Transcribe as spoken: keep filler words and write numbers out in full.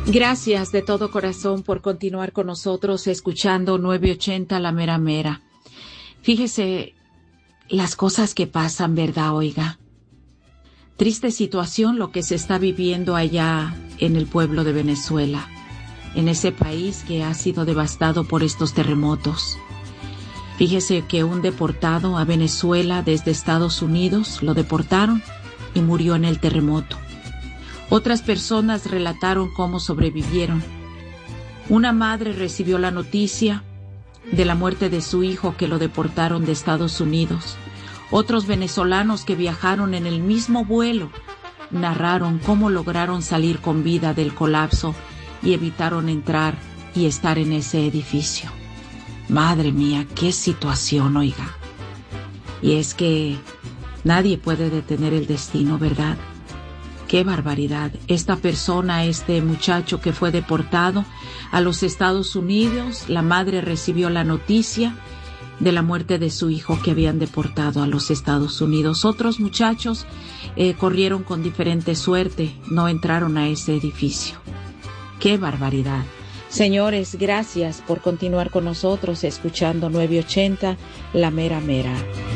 Gracias de todo corazón por continuar con nosotros escuchando nueve ochenta La Mera Mera. Fíjese las cosas que pasan, ¿verdad, oiga? Triste situación lo que se está viviendo allá en el pueblo de Venezuela, en ese país que ha sido devastado por estos terremotos. Fíjese que un deportado a Venezuela desde Estados Unidos lo deportaron y murió en el terremoto. Otras personas relataron cómo sobrevivieron. Una madre recibió la noticia de la muerte de su hijo que lo deportaron de Estados Unidos. Otros venezolanos que viajaron en el mismo vuelo narraron cómo lograron salir con vida del colapso y evitaron entrar y estar en ese edificio. Madre mía, qué situación, oiga. Y es que nadie puede detener el destino, ¿verdad? ¡Qué barbaridad! Esta persona, este muchacho que fue deportado a los Estados Unidos, la madre recibió la noticia de la muerte de su hijo que habían deportado a los Estados Unidos. Otros muchachos eh, corrieron con diferente suerte, no entraron a ese edificio. ¡Qué barbaridad! Señores, gracias por continuar con nosotros escuchando nueve ochenta La Mera Mera.